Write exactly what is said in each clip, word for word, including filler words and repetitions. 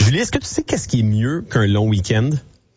Julie, est-ce que tu sais qu'est-ce qui est mieux qu'un long week-end?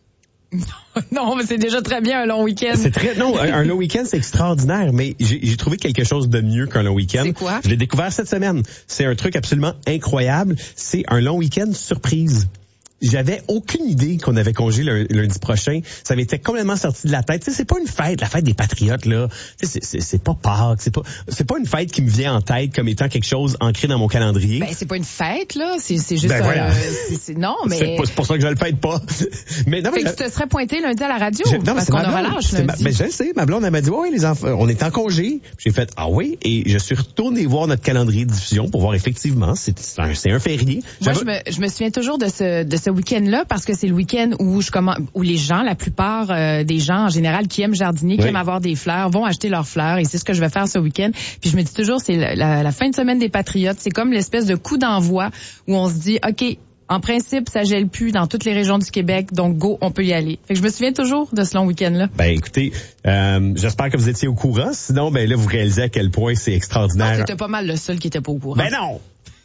Non, mais c'est déjà très bien un long week-end. C'est très non, un, un long week-end c'est extraordinaire, mais j'ai, j'ai trouvé quelque chose de mieux qu'un long week-end. C'est quoi? Je l'ai découvert cette semaine. C'est un truc absolument incroyable. C'est un long week-end surprise. J'avais aucune idée qu'on avait congé le, lundi prochain. Ça m'était complètement sorti de la tête. Tu sais, c'est pas une fête, la fête des patriotes, là. Tu sais, c'est, c'est, c'est pas Pâques, c'est pas, c'est pas une fête qui me vient en tête comme étant quelque chose ancré dans mon calendrier. Ben, c'est pas une fête, là. C'est, c'est juste, ben, voilà. euh, c'est, c'est, non, mais. C'est, pas, c'est pour ça que je le fête pas. mais non, fait mais que tu te serais pointé lundi à la radio. je, non, parce c'est qu'on ma a blonde. relâche lundi. Ma, mais je le sais, ma blonde, elle m'a dit, ouais, les enfants, on est en congé. J'ai fait, ah oui, et je suis retourné voir notre calendrier de diffusion pour voir effectivement, c'est, c'est un, c'est un férié. Moi, je me, je me souviens toujours de ce, de ce week-end-là parce que c'est le week-end où je commence, où les gens, la plupart euh, des gens en général qui aiment jardiner, qui oui. aiment avoir des fleurs, vont acheter leurs fleurs et c'est ce que je vais faire ce week-end. Puis je me dis toujours, c'est la, la, la fin de semaine des Patriotes, c'est comme l'espèce de coup d'envoi où on se dit, OK, en principe, ça gèle plus dans toutes les régions du Québec, donc go, on peut y aller. Fait que je me souviens toujours de ce long week-end-là. Ben écoutez, euh, j'espère que vous étiez au courant. Sinon, ben là, vous réalisez à quel point c'est extraordinaire. Ah, t'étais pas mal le seul qui était pas au courant. Ben non!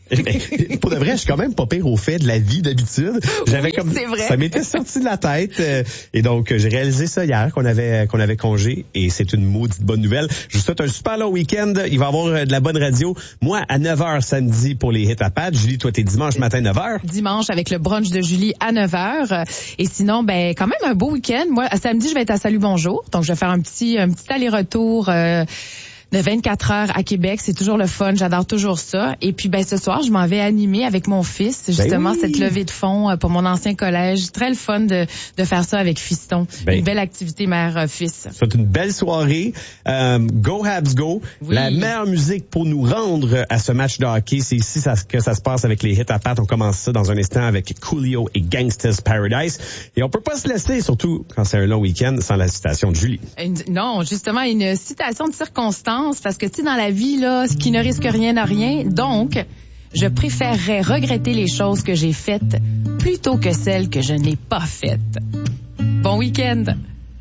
Pour de vrai, je suis quand même pas pire au fait de la vie d'habitude. J'avais oui, comme c'est vrai. Ça m'était sorti de la tête euh, et donc euh, j'ai réalisé ça hier qu'on avait qu'on avait congé et c'est une maudite bonne nouvelle. Je vous souhaite un super long week-end. Il va y avoir euh, de la bonne radio. Moi à neuf heures samedi pour les hits à Pat. Julie, toi t'es dimanche matin neuf heures. Dimanche avec le brunch de Julie à neuf heures. Et sinon, ben quand même un beau week-end. Moi, à samedi, je vais être à Salut Bonjour. Donc je vais faire un petit un petit aller-retour. Euh, de vingt-quatre heures à Québec, c'est toujours le fun, j'adore toujours ça. Et puis ben ce soir, je m'en vais animer avec mon fils, justement, ben oui. cette levée de fonds pour mon ancien collège. Très le fun de, de faire ça avec Fiston. Ben, une belle activité mère-fils. C'est une belle soirée. Euh, go Habs Go. Oui. La meilleure musique pour nous rendre à ce match de hockey, c'est ici ça, que ça se passe avec les hits à Pat. On commence ça dans un instant avec Coolio et Gangsta's Paradise. Et on peut pas se laisser, surtout quand c'est un long week-end, sans la citation de Julie. Une, non, justement, une citation de circonstance. Parce que, tu sais, dans la vie, là, ce qui ne risque rien n'a rien. Donc, je préférerais regretter les choses que j'ai faites plutôt que celles que je n'ai pas faites. Bon week-end!